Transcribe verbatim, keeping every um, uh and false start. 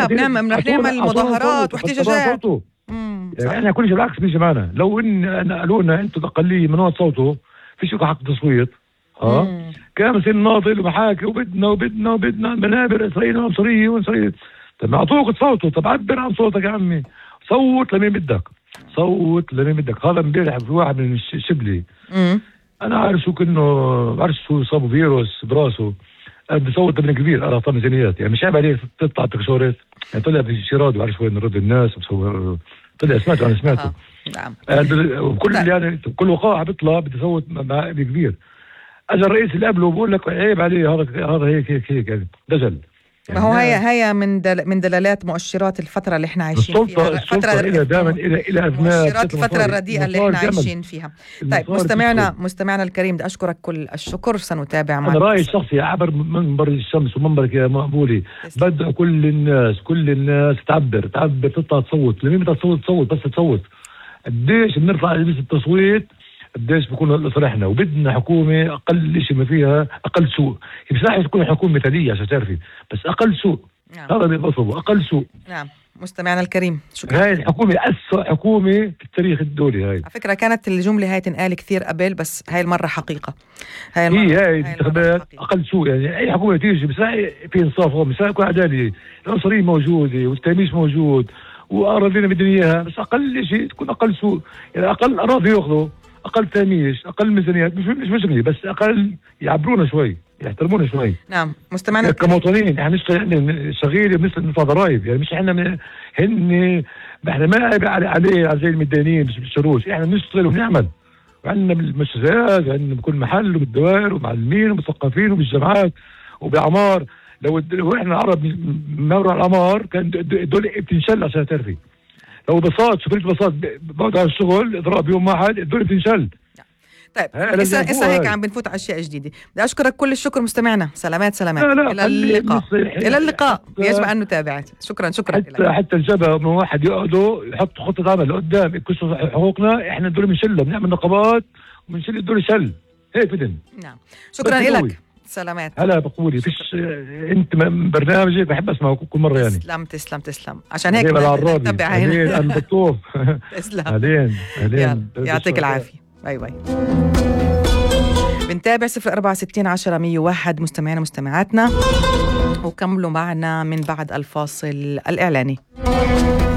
لا بنعمل رح نعمل مظاهرات واحتجاجات. يعني احنا كل شيء بالعكس بيجي معنا. لو ان قالوا لنا انتم اقليه ممنوع تصوتوا فيش لكم حق تصويت اه كان بصير ناضل ومحاكي وبدنا وبدنا وبدنا منابر اسرائيليه ومصريه ومصريه. طب اعطوك تصوتوا. طب عبر عن صوتك يا عمي. صوت لمين بدك صوت لمين بدك. هذا امبارح في واحد من الشبلي انا عارف شو كنه بعرف شو صابوا فيروس براسه بصوت ابن كبير على طن ميزانيات. يعني مش عيب عليه تطلع تكشورت. يعني طلع في شيراد بعرف وين نرد الناس وبصور طلع سمعته انا سمعته. نعم. وكل يعني كل وقائع بيطلع بدي صوت مع ابن كبير. اجى الرئيس اللي قبله بقول لك عيب عليه هذا هذا هيك هيك هيك يعني دجل. ما هو هي هي من دل من دلالات مؤشرات الفترة اللي احنا عايشين فيها. الفترة إلى دائما إلى إلى أزمات. مؤشرات الفترة الرديئة اللي احنا عايشين فيها. طيب مستمعنا مستمعنا الكريم بدي أشكرك كل الشكر. سنتابع معك. أنا رأيي الشخصي عبر منبر الشمس ومنبرك يا مقبولي بدأ كل الناس كل الناس تعبر تعبر تطلع تصوت. لمين بدها تصوت تصوت بس تصوت. قديش بنرفع نسبة التصويت قديش بكون لصالحنا. وبدنا حكومة أقل شيء ما فيها أقل سوء. هي مش راح تكون حكومة مثالية عشان تعرفي بس أقل سوء. نعم. هذا اللي بقصده أقل سوء. نعم مستمعنا الكريم شكرا. هاي الحكومة أسوأ حكومة في التاريخ الدولي. هاي على فكرة كانت الجملة هاي تنقال كثير قبل بس هاي المرة حقيقة. هاي المرة هي هاي الانتخابات أقل سوء. يعني أي حكومة تيجي بس في إنصاف بس يكون عدالة. العنصرية موجودة والتهميش موجود وأراضينا بدنا إياها بس أقل شيء تكون أقل سوء. يعني أقل أراضي يأخذوا أقل تهميش أقل ميزانيات مش مش مشغلي بس أقل يعبرونا شوي يحترمونا شوي. نعم مستمعنا كمواطنين احنا مش شغيل مثل ندفع ضرائب. يعني مش احنا هن احنا ما عليه على زي المدينين مش بالشروش. احنا بنشتغل وبنعمل وعندنا بالمستشفيات وعندنا بكل محل وبالدوائر ومعلمين ومثقفين وبالجامعات وبأعمار. لو لو احنا العرب مورع الأعمار كان دول بتنشل عشان تعرفي. لو بساط شفت بساط بقعد على الشغل اضرب يوم واحد الدنيا بتنشل. طيب اسا اسا هيك عم بنفوت على اشياء جديده. بدي اشكرك كل الشكر مستمعنا. سلامات سلامات. لا لا الى اللقاء الى اللقاء. يجب ان نتابع. شكرا شكرا حتى لك. حتى الجبهه من واحد يقعدوا يحط خطه عمل لقدام يكسروا حقوقنا. احنا دول بنشلها بنعمل نقابات وبنشيل الدول شل هيك بدن. نعم شكرا لك. سلامات. هلا بقولي فيش انت برنامجي بحب اسمعه كل مره يعني. تسلم تسلم تسلم عشان هيك نتابع هنا. انا بطوف. تسلم. اهلين اهلين يعطيك العافيه. باي باي. بنتابع صفر أربعة ستين عشرة مية وواحد مستمعينا مستمعاتنا وكملوا معنا من بعد الفاصل الإعلاني.